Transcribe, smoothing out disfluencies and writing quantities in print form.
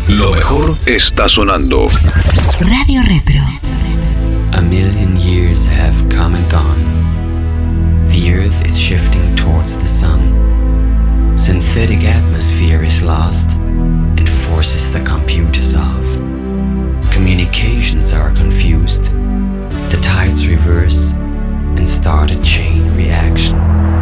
Lo mejor está sonando. Radio Retro. A million years have come and gone. The earth is shifting towards the sun. Synthetic atmosphere is lost and forces the computers off. Communications are confused. The tides reverse and start a chain reaction.